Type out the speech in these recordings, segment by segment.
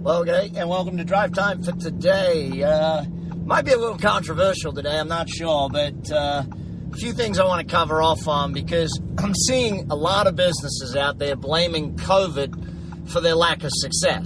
Well, okay, and welcome to Drive Time for today. Might be a little controversial today, I'm not sure, but a few things I want to cover off on because I'm seeing a lot of businesses out there blaming COVID for their lack of success.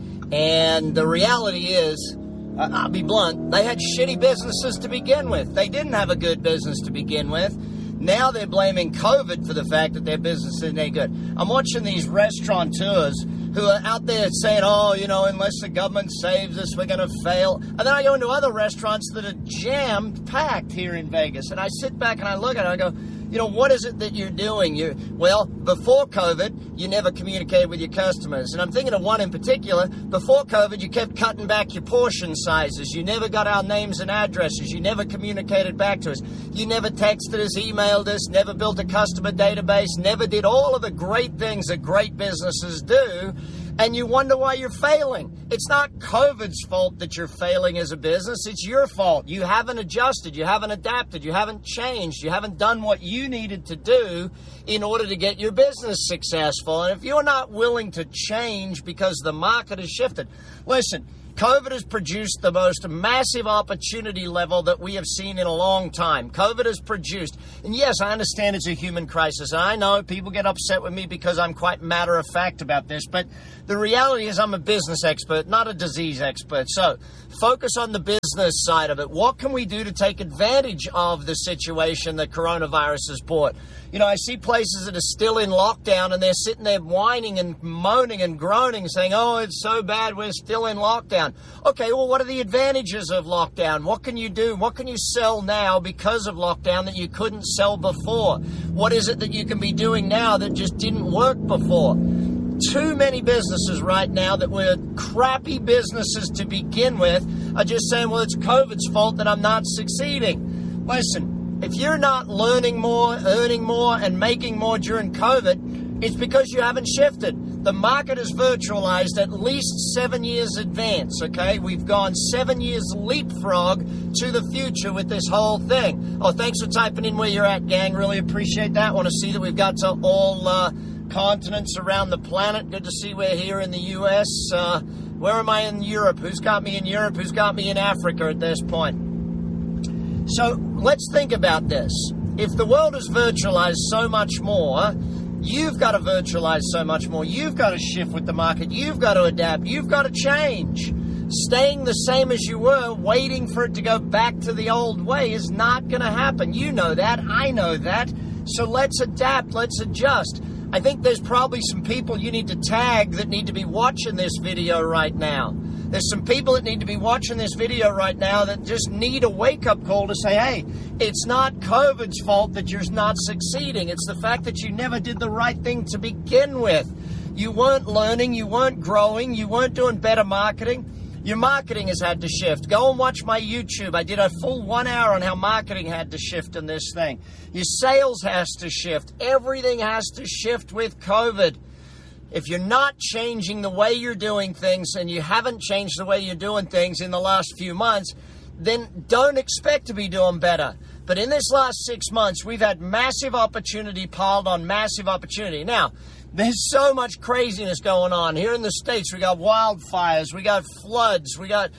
And the reality is, I'll be blunt, they had shitty businesses to begin with. They didn't have a good business to begin with. Now they're blaming COVID for the fact that their business isn't any good. I'm watching these restaurateurs who are out there saying, oh, you know, unless the government saves us, we're going to fail. And then I go into other restaurants that are jammed-packed here in Vegas. And I sit back and I look at it and I go, you know, what is it that you're doing? Well, before COVID, you never communicated with your customers. And I'm thinking of one in particular. Before COVID, you kept cutting back your portion sizes. You never got our names and addresses. You never communicated back to us. You never texted us, emailed us, never built a customer database, never did all of the great things that great businesses do. And you wonder why you're failing. It's not COVID's fault that you're failing as a business. It's your fault. You haven't adjusted. You haven't adapted. You haven't changed. You haven't done what you needed to do in order to get your business successful. And if you're not willing to change because the market has shifted, listen, COVID has produced the most massive opportunity level that we have seen in a long time. COVID has produced, and yes, I understand it's a human crisis. And I know people get upset with me because I'm quite matter-of-fact about this, but the reality is I'm a business expert, not a disease expert. So focus on the business side of it. What can we do to take advantage of the situation that coronavirus has brought? You know, I see places that are still in lockdown and they're sitting there whining and moaning and groaning saying, oh, it's so bad, we're still in lockdown. Okay, well, what are the advantages of lockdown? What can you do? What can you sell now because of lockdown that you couldn't sell before? What is it that you can be doing now that just didn't work before? Too many businesses right now that were crappy businesses to begin with are just saying, well, it's COVID's fault that I'm not succeeding. Listen, if you're not learning more, earning more, and making more during COVID, it's because you haven't shifted. The market is virtualized at least 7 years advance, okay? We've gone 7 years leapfrog to the future with this whole thing. Oh, thanks for typing in where you're at, gang. Really appreciate that. Want to see that we've got to all continents around the planet. Good to see we're here in the U.S. Where am I in Europe? Who's got me in Europe? Who's got me in Africa at this point? So let's think about this. If the world is virtualized so much more, you've got to virtualize so much more. You've got to shift with the market. You've got to adapt. You've got to change. Staying the same as you were, waiting for it to go back to the old way is not going to happen. You know that. I know that. So let's adapt. Let's adjust. I think there's probably some people you need to tag that need to be watching this video right now. There's some people that need to be watching this video right now that just need a wake-up call to say, hey, it's not COVID's fault that you're not succeeding. It's the fact that you never did the right thing to begin with. You weren't learning, you weren't growing, you weren't doing better marketing. Your marketing has had to shift. Go and watch my YouTube. I did a full 1 hour on how marketing had to shift in this thing. Your sales has to shift. Everything has to shift with COVID. If you're not changing the way you're doing things and you haven't changed the way you're doing things in the last few months, then don't expect to be doing better. But in this last 6 months, we've had massive opportunity piled on massive opportunity. Now, there's so much craziness going on. Here in the States, we got wildfires, we got floods, we got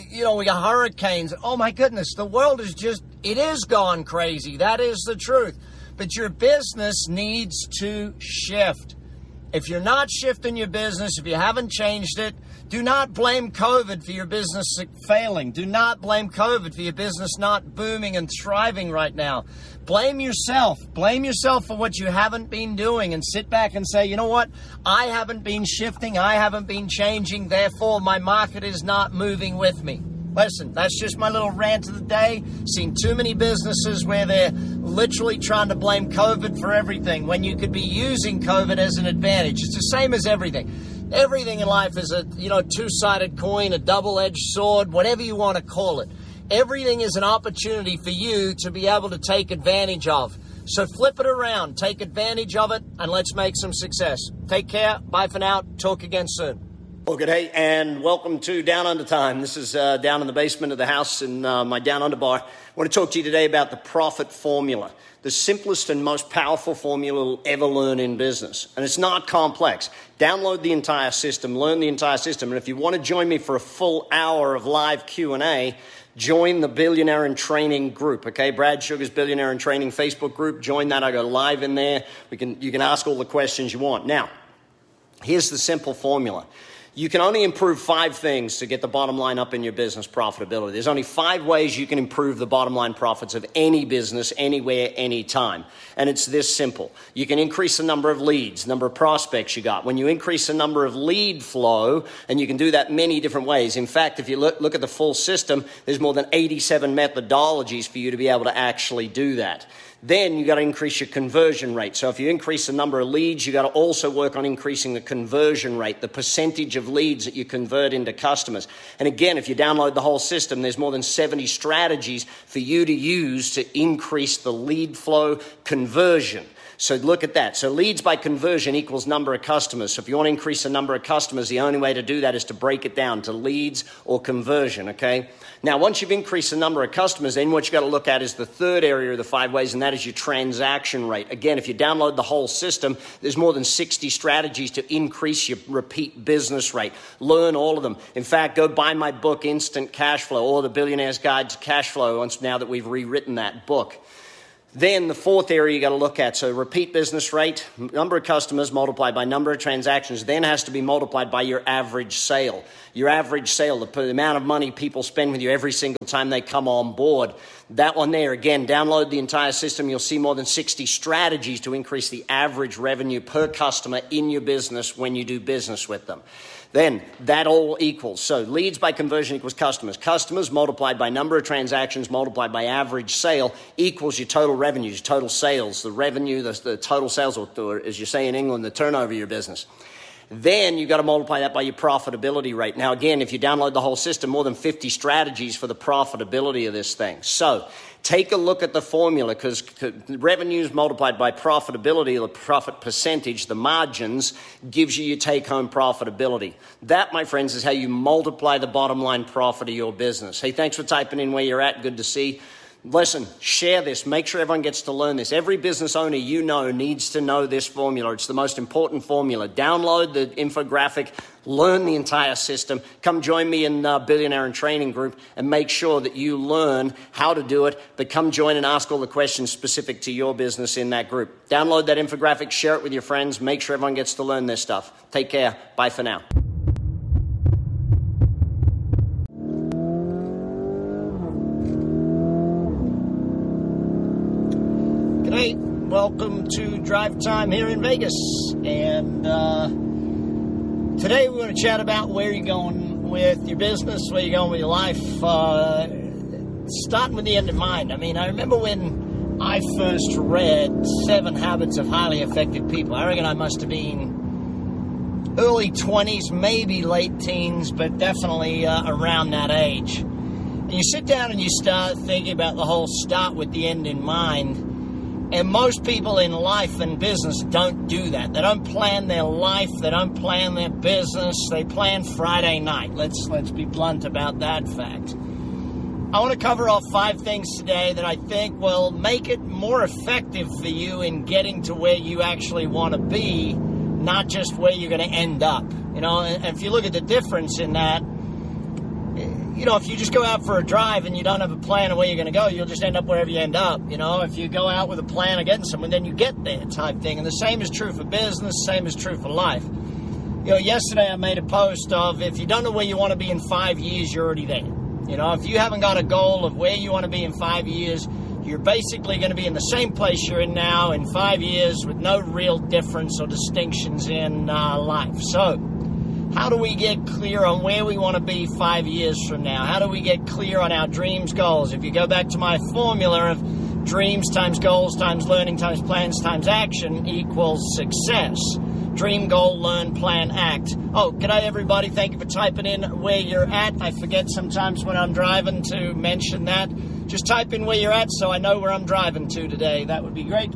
hurricanes. Oh my goodness, the world is it is gone crazy. That is the truth. But your business needs to shift. If you're not shifting your business, if you haven't changed it, do not blame COVID for your business failing. Do not blame COVID for your business not booming and thriving right now. Blame yourself. Blame yourself for what you haven't been doing and sit back and say, you know what? I haven't been shifting. I haven't been changing. Therefore, my market is not moving with me. Listen, that's just my little rant of the day. Seen too many businesses where they're literally trying to blame COVID for everything when you could be using COVID as an advantage. It's the same as everything. Everything in life is a, two-sided coin, a double-edged sword, whatever you want to call it. Everything is an opportunity for you to be able to take advantage of. So flip it around, take advantage of it, and let's make some success. Take care. Bye for now. Talk again soon. Well, good day, and welcome to Down Under Time. This is down in the basement of the house in my Down Under bar. I want to talk to you today about the profit formula, the simplest and most powerful formula you'll ever learn in business. And it's not complex. Download the entire system, learn the entire system, and if you want to join me for a full hour of live Q&A, join the Billionaire in Training group, okay? Brad Sugar's Billionaire in Training Facebook group. Join that. I go live in there. You can ask all the questions you want. Now, here's the simple formula. You can only improve 5 things to get the bottom line up in your business profitability. There's only 5 ways you can improve the bottom line profits of any business, anywhere, anytime. And it's this simple. You can increase the number of leads, number of prospects you got. When you increase the number of lead flow, and you can do that many different ways. In fact, if you look at the full system, there's more than 87 methodologies for you to be able to actually do that. Then you got to increase your conversion rate. So if you increase the number of leads, you got to also work on increasing the conversion rate, the percentage of leads that you convert into customers. And again, if you download the whole system, there's more than 70 strategies for you to use to increase the lead flow conversion. So look at that. So leads by conversion equals number of customers. So if you want to increase the number of customers, the only way to do that is to break it down to leads or conversion, okay? Now, once you've increased the number of customers, then what you got to look at is the third area of the 5 ways, and that is your transaction rate. Again, if you download the whole system, there's more than 60 strategies to increase your repeat business rate. Learn all of them. In fact, go buy my book, Instant Cash Flow, or The Billionaire's Guide to Cash Flow, now that we've rewritten that book. Then the fourth area you got to look at, so repeat business rate, number of customers multiplied by number of transactions, then has to be multiplied by your average sale. Your average sale, the amount of money people spend with you every single time they come on board. That one there, again, download the entire system. You'll see more than 60 strategies to increase the average revenue per customer in your business when you do business with them. Then that all equals. So leads by conversion equals customers. Customers multiplied by number of transactions multiplied by average sale equals your total revenues, your total sales, the revenue, the total sales, or as you say in England, the turnover of your business. Then you've got to multiply that by your profitability rate. Now, again, if you download the whole system, more than 50 strategies for the profitability of this thing. So take a look at the formula, because revenues multiplied by profitability, the profit percentage, the margins, gives you your take-home profitability. That, my friends, is how you multiply the bottom line profit of your business. Hey, thanks for typing in where you're at. Good to see. Listen, share this. Make sure everyone gets to learn this. Every business owner you know needs to know this formula. It's the most important formula. Download the infographic, learn the entire system. Come join me in Billionaire in Training group and make sure that you learn how to do it. But come join and ask all the questions specific to your business in that group. Download that infographic, share it with your friends. Make sure everyone gets to learn this stuff. Take care. Bye for now. Hey, welcome to Drive Time here in Vegas, and today we're going to chat about where you're going with your business, where you're going with your life, starting with the end in mind. I mean, I remember when I first read 7 Habits of Highly Effective People. I reckon I must have been early 20s, maybe late teens, but definitely around that age. And you sit down and you start thinking about the whole start with the end in mind. And most people in life and business don't do that. They don't plan their life. They don't plan their business. They plan Friday night. Let's be blunt about that fact. I want to cover off 5 things today that I think will make it more effective for you in getting to where you actually want to be, not just where you're going to end up. You know, and if you look at the difference in that, you know, if you just go out for a drive and you don't have a plan of where you're going to go, you'll just end up wherever you end up. You know, if you go out with a plan of getting somewhere, then you get there type thing. And the same is true for business, same is true for life. You know, yesterday I made a post of, if you don't know where you want to be in 5 years, you're already there. You know, if you haven't got a goal of where you want to be in 5 years, you're basically going to be in the same place you're in now in 5 years with no real difference or distinctions in life. So, how do we get clear on where we want to be 5 years from now? How do we get clear on our dreams, goals? If you go back to my formula of dreams times goals times learning times plans times action equals success. Dream, goal, learn, plan, act. Oh, g'day everybody. Thank you for typing in where you're at. I forget sometimes when I'm driving to mention that. Just type in where you're at so I know where I'm driving to today. That would be great.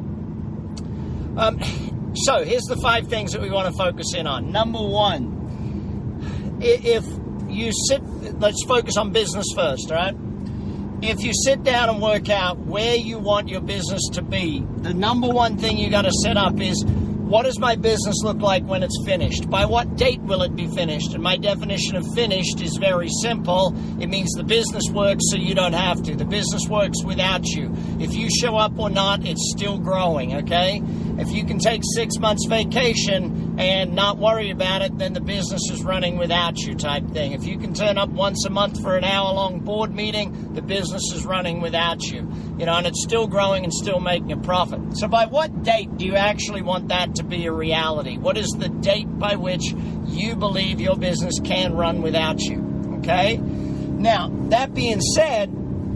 So here's the 5 things that we want to focus in on. Number 1. if you let's focus on business first, all right? If you sit down and work out where you want your business to be, the number one thing you got to set up is, what does my business look like when it's finished? By what date will it be finished? And my definition of finished is very simple. It means the business works so you don't have to. The business works without you. If you show up or not, it's still growing, okay? If you can take 6 months vacation and not worry about it, then the business is running without you type thing. If you can turn up once a month for an hour-long board meeting, the business is running without you. And it's still growing and still making a profit. So by what date do you actually want that to be a reality? What is the date by which you believe your business can run without you? Okay? Now, that being said,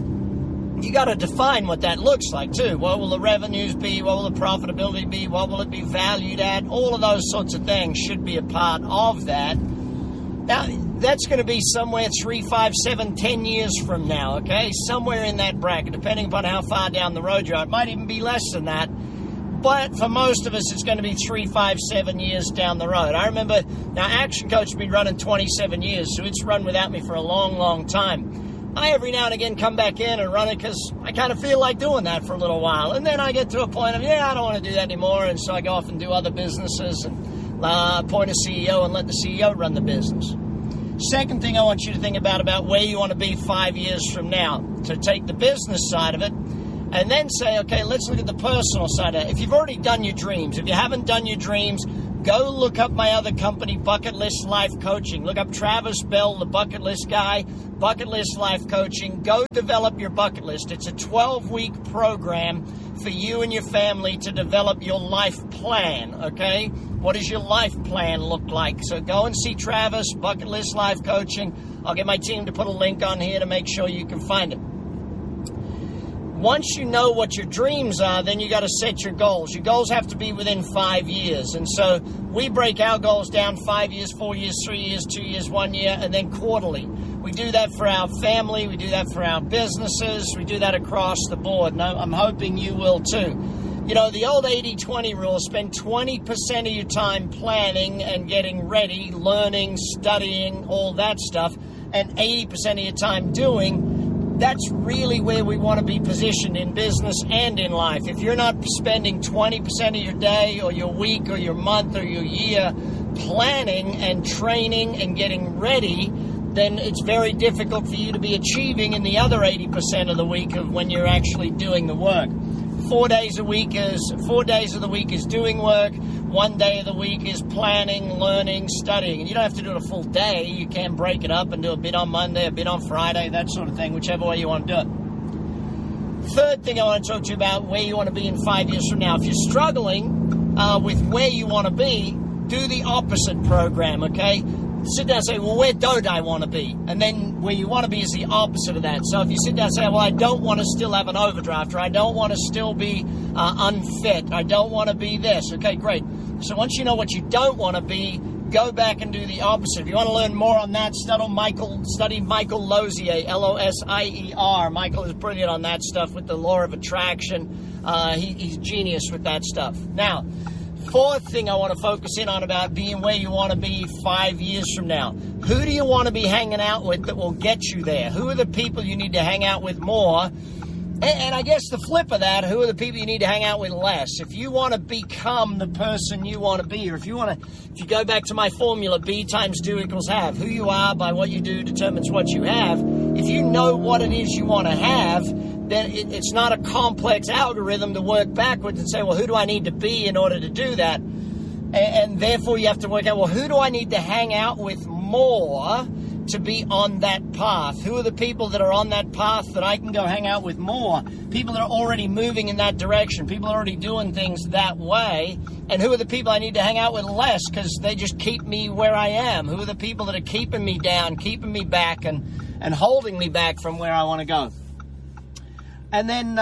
you got to define what that looks like too. What will the revenues be? What will the profitability be? What will it be valued at? All of those sorts of things should be a part of that. Now, that's going to be somewhere 3, 5, 7, 10 years from now, okay? Somewhere in that bracket, depending upon how far down the road you are. It might even be less than that. But for most of us, it's going to be 3, 5, 7 years down the road. I remember, now Action Coach has been running 27 years, so it's run without me for a long, long time. I every now and again come back in and run it because I kind of feel like doing that for a little while. And then I get to a point of, I don't want to do that anymore. And so I go off and do other businesses and appoint a CEO and let the CEO run the business. Second thing I want you to think about where you want to be 5 years from now. To take the business side of it and then say, okay, let's look at the personal side of it. If you've already done your dreams, if you haven't done your dreams, go look up my other company, Bucket List Life Coaching. Look up Travis Bell, the Bucket List guy, Bucket List Life Coaching. Go develop your bucket list. It's a 12-week program for you and your family to develop your life plan, okay? What does your life plan look like? So go and see Travis, Bucket List Life Coaching. I'll get my team to put a link on here to make sure you can find it. Once you know what your dreams are, then you got to set your goals. Your goals have to be within 5 years. And so we break our goals down 5 years, 4 years, 3 years, 2 years, 1 year, and then quarterly. We do that for our family. We do that for our businesses. We do that across the board. And I'm hoping you will too. The old 80-20 rule, spend 20% of your time planning and getting ready, learning, studying, all that stuff, and 80% of your time doing. That's really where we want to be positioned in business and in life. If you're not spending 20% of your day or your week or your month or your year planning and training and getting ready, then it's very difficult for you to be achieving in the other 80% of the week of when you're actually doing the work. 4 days of the week is doing work. 1 day of the week is planning, learning, studying. And you don't have to do it a full day. You can break it up and do a bit on Monday, a bit on Friday, that sort of thing, whichever way you want to do it. Third thing I want to talk to you about, where you want to be in 5 years from now. If you're struggling with where you want to be, do the opposite program, okay? Sit down and say, well, where don't I want to be? And then where you want to be is the opposite of that. So if you sit down and say, well, I don't want to still have an overdraft, or I don't want to still be unfit, I don't want to be this. Okay, great. So once you know what you don't want to be, go back and do the opposite. If you want to learn more on that, study Michael Losier, L-O-S-I-E-R. Michael is brilliant on that stuff with the law of attraction. He's genius with that stuff. Now, fourth thing I want to focus in on about being where you want to be 5 years from now. Who do you want to be hanging out with that will get you there? Who are the people you need to hang out with more? And I guess the flip of that, who are the people you need to hang out with less? If you want to become the person you want to be, or if you go back to my formula, B times do equals have. Who you are by what you do determines what you have. If you know what it is you want to have, then it's not a complex algorithm to work backwards and say, well, who do I need to be in order to do that? And therefore you have to work out, well, who do I need to hang out with more to be on that path? Who are the people that are on that path that I can go hang out with more? People that are already moving in that direction. People are already doing things that way. And who are the people I need to hang out with less because they just keep me where I am? Who are the people that are keeping me down, keeping me back, and holding me back from where I want to go? And then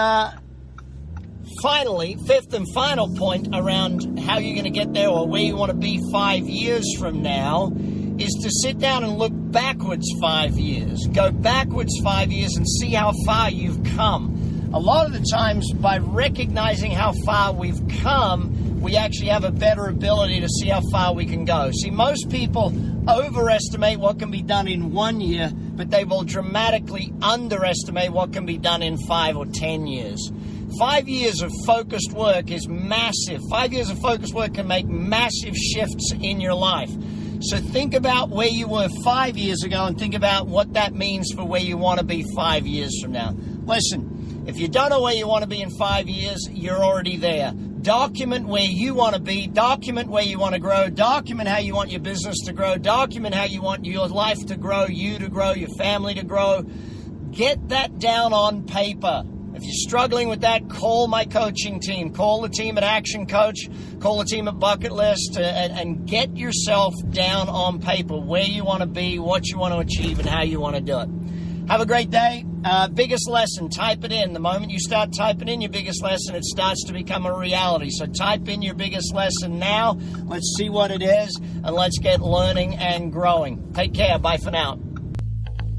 finally, fifth and final point around how you're going to get there or where you want to be 5 years from now is to sit down and look backwards 5 years. Go backwards 5 years and see how far you've come. A lot of the times, by recognizing how far we've come, we actually have a better ability to see how far we can go. See, most people overestimate what can be done in 1 year, but they will dramatically underestimate what can be done in 5 or 10 years. 5 years of focused work is massive. 5 years of focused work can make massive shifts in your life. So think about where you were 5 years ago and think about what that means for where you want to be 5 years from now. Listen, if you don't know where you want to be in 5 years, you're already there. Document where you want to be, document where you want to grow, document how you want your business to grow, document how you want your life to grow, you to grow, your family to grow. Get that down on paper. If you're struggling with that, call my coaching team. Call the team at Action Coach. Call the team at Bucket List and get yourself down on paper where you want to be, what you want to achieve, and how you want to do it. Have a great day. Biggest lesson, type it in. The moment you start typing in your biggest lesson, it starts to become a reality. So type in your biggest lesson now. Let's see what it is, and let's get learning and growing. Take care. Bye for now.